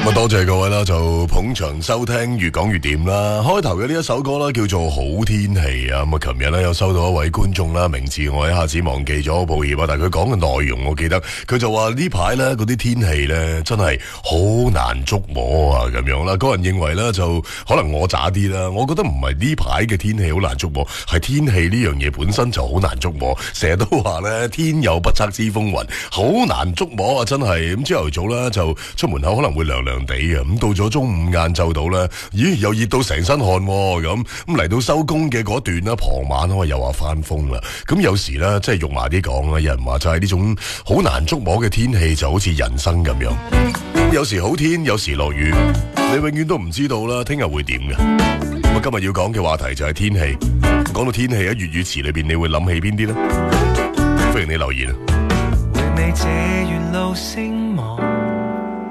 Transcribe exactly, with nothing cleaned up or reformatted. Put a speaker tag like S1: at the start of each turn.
S1: 咁啊，多謝各位啦，就捧場收聽，越講越掂啦。開頭嘅呢一首歌啦，叫做《好天氣》啊。咁啊，琴日咧有收到一位觀眾啦，名字我一下子忘記咗，抱歉啊。但係佢講嘅內容我記得，佢就話呢排咧嗰啲天氣咧真係好難捉摸啊，咁樣啦。個人認為咧就可能我渣啲啦，我覺得唔係呢排嘅天氣好難捉摸，係天氣呢樣嘢本身就好難捉摸。成日都話咧天有不測之風雲，好難捉摸啊，真係。咁朝頭早啦就出門口可能會涼涼地嘅，咁到咗中午晏晝到咧，咦又熱到成身汗咁，咁嚟到收工嘅嗰段啦，傍晚我又話翻風啦。咁有時咧即係肉麻啲講啦，有人話就係呢種好難捉摸嘅天氣就好似人生咁樣，有時好天，有時落雨，你永遠都唔知道啦，聽日會點嘅。咁啊，今日要講嘅話題就係天氣。講到天氣喺粵語詞裏邊，你會諗起邊啲呢？歡迎你留言啊！
S2: 回味這沿路星